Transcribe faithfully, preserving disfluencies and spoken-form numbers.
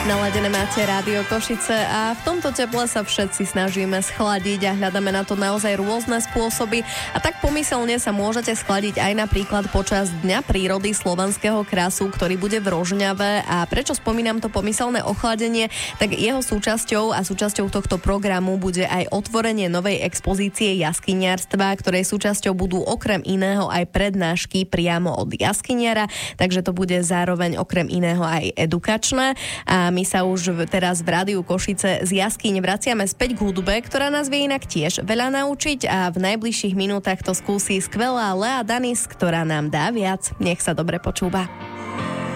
Naladené máte Rádio Košice a v tomto teple sa všetci snažíme schladiť a hľadáme na to naozaj rôzne spôsoby. A tak pomyselne sa môžete schladiť aj napríklad počas Dňa prírody slovanského krasu, ktorý bude v Rožňave. A prečo spomínam to pomyselné ochladenie? Tak jeho súčasťou a súčasťou tohto programu bude aj otvorenie novej expozície jaskyniarstva, ktorej súčasťou budú okrem iného aj prednášky priamo od jaskyniara, takže to bude zároveň okrem iného aj edukačné. A my sa už teraz v Rádiu Košice z jaskyň vraciame späť k hudbe, ktorá nás vie inak tiež veľa naučiť a v najbližších minútach to skúsi skvelá Lea Danis, ktorá nám dá viac. Nech sa dobre počúva.